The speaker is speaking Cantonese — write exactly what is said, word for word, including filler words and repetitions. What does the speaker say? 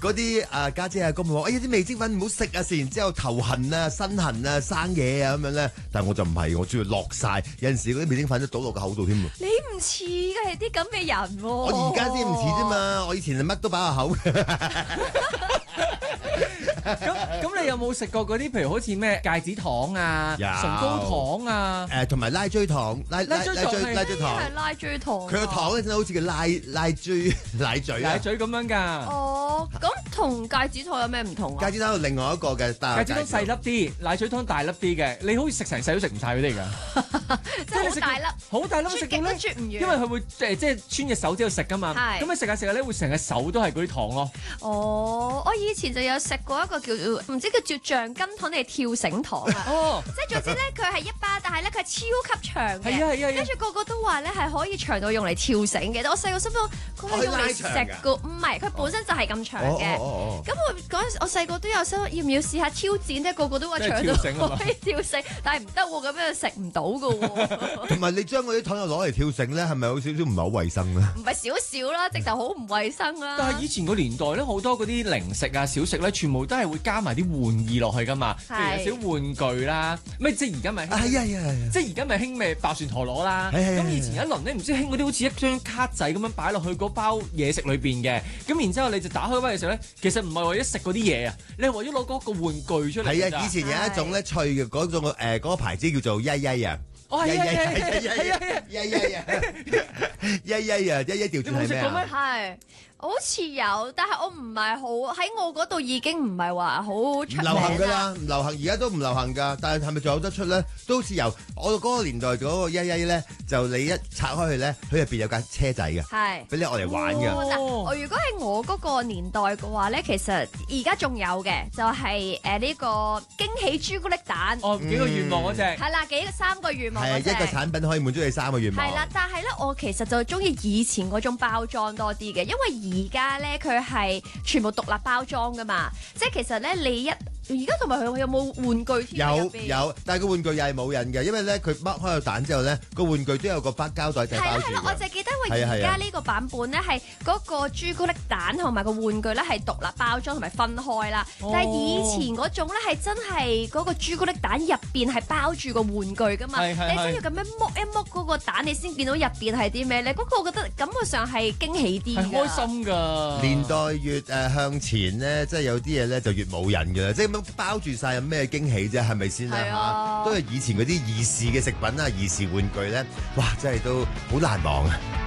嗰啲啊家姐阿哥咪話：哎呀啲味精粉唔好食啊！食完之後頭痕啊、身痕啊、生嘢啊咁樣咧。但係我就唔係，我中意落晒。有陣時嗰啲味精粉都倒落個口度添。 你唔似嘅係啲咁嘅人喎。 我而家先唔似啫嘛，我以前係乜都擺落口。 咁咁，你有冇食過嗰啲？譬如好似咩戒指糖啊、 有唇膏糖啊， 誒同埋拉椎糖、拉拉拉椎糖係拉椎糖。 係拉椎糖。 佢個糖咧真係好似個拉拉椎奶嘴啊！ 奶嘴咁樣㗎。 哦，咁同戒指糖有咩唔同啊？ 戒指糖有另外一個嘅， 戒指糖細粒啲，奶嘴糖大粒啲嘅。你好似食成世都食唔晒佢哋㗎。 即係好大粒， 好大粒食極都到咧， 啜唔完。 因為佢會誒即係穿隻手之後食㗎嘛。 係咁你食下食下咧，會成個手都係嗰啲糖咯。 哦，我以前就有食過一個叫唔知叫做橡筋糖定係跳繩糖啊。 哦， 即係總之咧，佢係一巴，但係咧佢係超級長嘅。 係啊係啊， 跟住個個都話咧係可以長到用嚟跳繩嘅。我細個心諗佢係用嚟食嘅，唔係佢本身就係咁長嘅。咁我嗰陣時我細個都有想要唔要試下挑戰咧？個個都話長到可以跳繩，但係唔得喎，咁樣食唔到㗎喎。 同埋你將嗰啲糖又攞嚟跳繩咧，係咪有少少唔係好衞生咧？ 唔係少少啦，直頭好唔衞生啦。 但係以前個年代咧，好多嗰啲零食啊、小食咧，全部都係會加埋啲玩意落去㗎嘛。譬如有少玩具啦，咩即係而家咪係啊係啊， 即係而家咪興咩爆旋陀螺啦。咁以前一輪咧，唔知興嗰啲好似一張卡仔咁樣擺落去嗰包嘢食裏邊嘅。咁然之後你就打開嗰包嘢食咧，其實唔係為咗食嗰啲嘢啊，你係為咗攞嗰個玩具出嚟。 係啊，以前有一種咧脆嘅嗰種誒嗰個牌子叫做曳曳啊。 哦係係係係係係曳曳啊！曳曳啊！曳曳調轉係咩啊？ 係。好似有，但係我唔係好喺我嗰度已經唔係話好出名流行㗎啦，唔流行而家都唔流行㗎，但係係咪仲有得出咧？都好似由我嗰個年代嗰個曳曳咧，就你一拆開佢咧，佢入邊有架車仔嘅， 係俾你我嚟玩㗎。 哦，我如果係我嗰個年代嘅話咧，其實而家仲有嘅，就係誒呢個驚喜朱古力蛋。 哦，幾個願望嗰隻。 係啦，幾個三個願望嗰隻。 係一個產品可以滿足你三個願望。 係啦，但係咧，我其實就中意以前嗰種包裝多啲嘅，因為而家咧佢係全部獨立包裝噶嘛，即係其實咧你一而家同埋佢有冇玩具添？ 有有，但係個玩具又係冇印嘅，因為咧佢剝開個蛋之後咧，個玩具都有個包膠袋仔包住嘅。 係啦係啦，我就記得因為而家呢個版本咧係嗰個朱古力蛋同埋個玩具咧係獨立包裝同埋分開啦，哦、但係以前嗰種咧係真係嗰個朱古力蛋入邊係包住個玩具噶嘛，你真要咁樣剝一剝嗰個蛋，你先見到入邊係啲咩咧？嗰、嗰個我覺得感覺上係驚喜啲， 係開心㗎。 年代越誒、呃、向前咧，即係有啲嘢咧就越冇癮㗎啦，即係咁樣包住晒有咩驚喜啫？係咪先啦嚇？都係以前嗰啲兒時嘅食品啊、兒時玩具咧，哇！真係都好難忘啊！